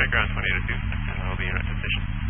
ground 2802. I'll be in at the station.